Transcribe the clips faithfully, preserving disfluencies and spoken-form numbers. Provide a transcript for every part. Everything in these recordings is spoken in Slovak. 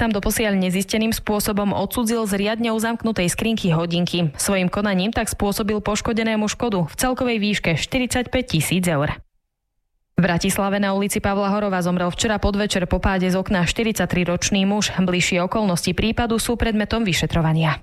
tam doposiaľ nezisteným spôsobom odcudzil z riadne uzamknutej skrinky hodinky. Svojím konaním tak spôsobil poškodenému škodu v celkovej výške štyridsaťpäť tisíc eur. V Bratislave na ulici Pavla Horova zomrel včera podvečer po páde z okna štyridsaťtriročný muž. Bližšie okolnosti prípadu sú predmetom vyšetrovania.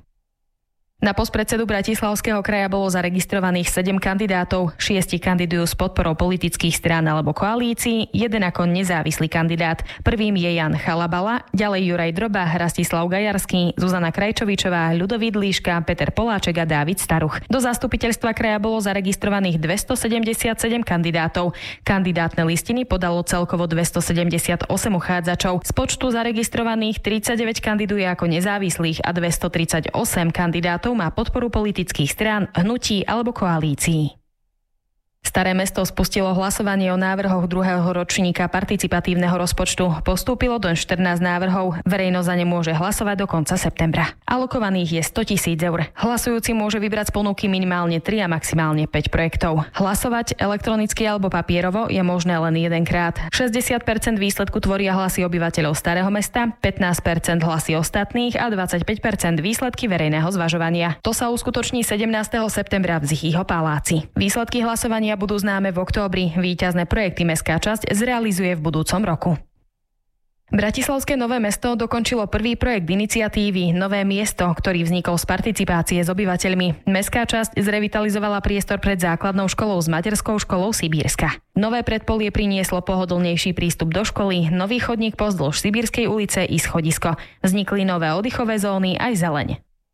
Na post predsedu Bratislavského kraja bolo zaregistrovaných sedem kandidátov, šiesti kandidujú s podporou politických strán alebo koalícií, jeden ako nezávislý kandidát. Prvým je Jan Chalabala, ďalej Juraj Droba, Rastislav Gajarský, Zuzana Krajčovičová, Ľudovít Líška, Peter Poláček a Dávid Staruch. Do zastupiteľstva kraja bolo zaregistrovaných dvestosedemdesiatsedem kandidátov. Kandidátne listiny podalo celkovo dvestosedemdesiatosem uchádzačov. Z počtu zaregistrovaných tridsaťdeväť kandiduje ako nezávislých a dvestotridsaťosem kandidátov má podporu politických strán, hnutí alebo koalícií. Staré mesto spustilo hlasovanie o návrhoch druhého ročníka participatívneho rozpočtu. Postúpilo do štrnásť návrhov. Verejnosť za ne môže hlasovať do konca septembra. Alokovaných je sto tisíc eur. Hlasujúci môže vybrať z ponuky minimálne tri a maximálne päť projektov. Hlasovať elektronicky alebo papierovo je možné len jedenkrát. šesťdesiat percent výsledku tvoria hlasy obyvateľov Starého mesta, pätnásť percent hlasy ostatných a dvadsaťpäť percent výsledky verejného zvažovania. To sa uskutoční sedemnásteho septembra v Zichyho paláci. Výsledky hlasovania budú známe v októbri. Víťazné projekty Mestská časť zrealizuje v budúcom roku. Bratislavské Nové mesto dokončilo prvý projekt iniciatívy Nové miesto, ktorý vznikol z participácie s obyvateľmi. Mestská časť zrevitalizovala priestor pred základnou školou s materskou školou Sibírska. Nové predpolie prinieslo pohodlnejší prístup do školy, nový chodník pozdĺž Sibírskej ulice i schodisko. Vznikli nové oddychové zóny aj zeleň.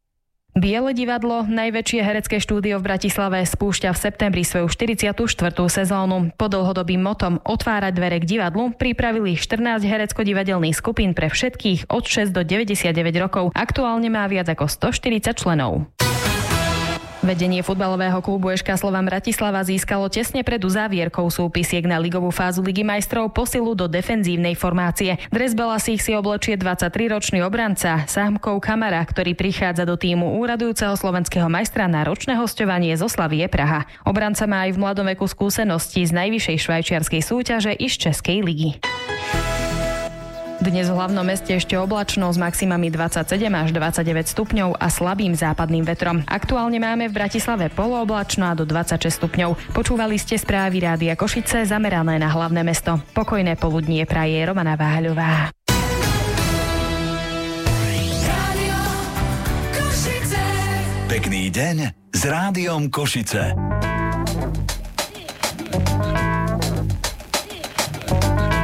Biele divadlo, najväčšie herecké štúdio v Bratislave, spúšťa v septembri svoju štyridsiatu štvrtú sezónu. Pod dlhodobým motom Otvárať dvere k divadlu pripravili štrnásť herecko-divadelných skupín pre všetkých od šesť do deväťdesiatdeväť rokov. Aktuálne má viac ako stoštyridsať členov. Vedenie futbalového klubu ešká Slovan Bratislava získalo tesne pred uzávierkou súpisiek na ligovú fázu Ligy majstrov posilu do defenzívnej formácie. Dres belasých si oblečie dvadsaťtriročný obranca Sámkov Kamara, ktorý prichádza do tímu úradujúceho slovenského majstra na ročné hosťovanie zo Slavie Praha. Obranca má aj v mladom veku skúsenosti z najvyššej švajčiarskej súťaže i z Českej ligy. Dnes v hlavnom meste ešte oblačno s maximami dvadsaťsedem až dvadsaťdeväť stupňov a slabým západným vetrom. Aktuálne máme v Bratislave polooblačno a do dvadsaťšesť stupňov. Počúvali ste správy Rádia Košice zamerané na hlavné mesto. Pokojné poludnie praje Romana Váľová. Pekný deň s Rádiom Košice.